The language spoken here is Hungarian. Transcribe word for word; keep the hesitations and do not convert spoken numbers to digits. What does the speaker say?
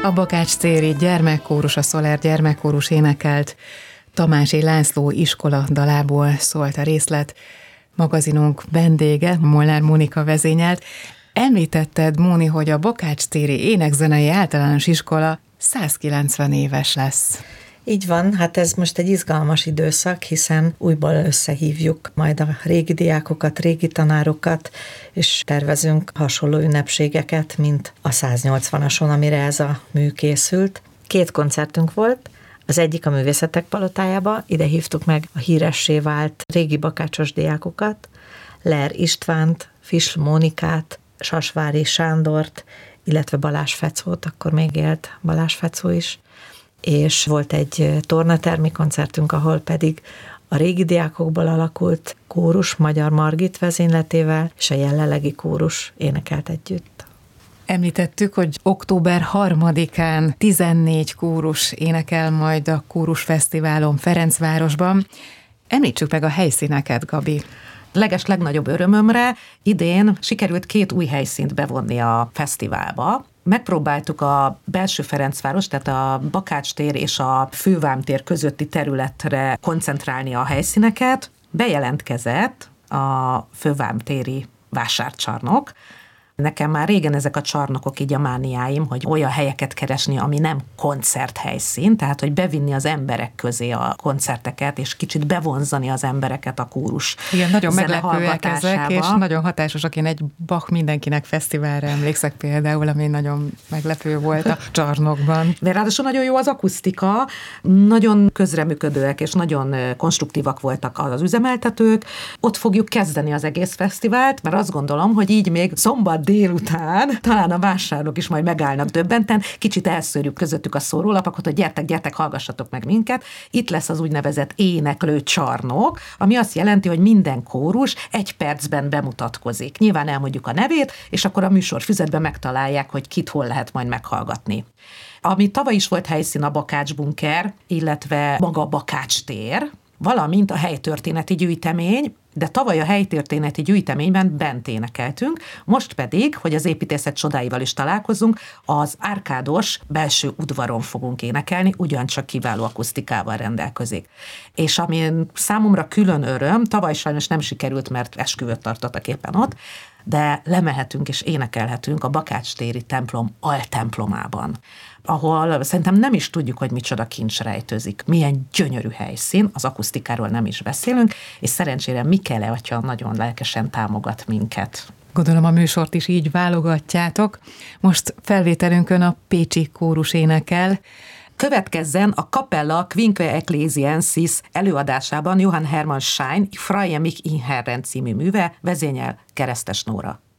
A Bakács téri gyermekkórus, a Szoler gyermekkórus énekelt Tamási László iskola dalából szólt a részlet. Magazinunk vendége, Molnár Mónika vezényelt. Említetted, Móni, hogy a Bakács téri énekzenei általános iskola százkilencven éves lesz. Így van, hát ez most egy izgalmas időszak, hiszen újból összehívjuk majd a régi diákokat, régi tanárokat, és tervezünk hasonló ünnepségeket, mint a száznyolcvanason, amire ez a mű készült. Két koncertünk volt, az egyik a Művészetek Palotájába, ide hívtuk meg a híressé vált régi bakácsos diákokat, Ler Istvánt, Fisl Mónikát, Sasvári Sándort, illetve Balázs Fecót, akkor még élt Balázs Fecó is, és volt egy tornatermi koncertünk, ahol pedig a régi diákokból alakult kórus Magyar Margit vezényletével, és a jelenlegi kórus énekelt együtt. Említettük, hogy október harmadikán tizennégy kórus énekel majd a Kórusfesztiválon Ferencvárosban. Említsük meg a helyszíneket, Gabi. Leges legnagyobb örömömre idén sikerült két új helyszínt bevonni a fesztiválba. Megpróbáltuk a belső Ferencváros, tehát a Bakács tér és a Fővámtér közötti területre koncentrálni a helyszíneket. Bejelentkezett a Fővámtéri vásárcsarnok. Nekem már régen ezek a csarnokok így a mániáim, hogy olyan helyeket keresni, ami nem koncerthelyszín, tehát hogy bevinni az emberek közé a koncerteket, és kicsit bevonzani az embereket a kórus. Igen, nagyon meglepőek ezek, és nagyon hatásosak. Én egy Bach mindenkinek fesztiválra emlékszek például, ami nagyon meglepő volt a csarnokban. De ráadásul nagyon jó az akusztika, nagyon közreműködőek, és nagyon konstruktívak voltak az üzemeltetők. Ott fogjuk kezdeni az egész fesztivált, mert azt gondolom, hogy így még szombat délután talán a vásárlók is majd megállnak döbbenten, kicsit elszőrjük közöttük a szórólapokat, hogy gyertek, gyertek, hallgassatok meg minket. Itt lesz az úgynevezett éneklő csarnok, ami azt jelenti, hogy minden kórus egy percben bemutatkozik. Nyilván elmondjuk a nevét, és akkor a műsorfüzetben megtalálják, hogy kit hol lehet majd meghallgatni. Ami tavaly is volt helyszín, a Bakács bunker, illetve maga a Bakács tér, valamint a helytörténeti gyűjtemény, de tavaly a helytörténeti gyűjteményben bent énekeltünk, most pedig, hogy az építészet csodáival is találkozunk, az árkádos belső udvaron fogunk énekelni, ugyancsak kiváló akusztikával rendelkezik. És ami számomra külön öröm, tavaly sajnos nem sikerült, mert esküvőt tartottak éppen ott, de lemehetünk és énekelhetünk a Bakács téri templom altemplomában, ahol szerintem nem is tudjuk, hogy micsoda kincs rejtőzik. Milyen gyönyörű helyszín, az akusztikáról nem is beszélünk, és szerencsére Mikele atya nagyon lelkesen támogat minket. Gondolom a műsort is így válogatjátok. Most felvételünkön a pécsi kórus énekel. Következzen a Capella Quinque Ecclesiensis előadásában Johann Hermann Schein Freie mich in Herren című műve, vezényel Keresztes Nóra.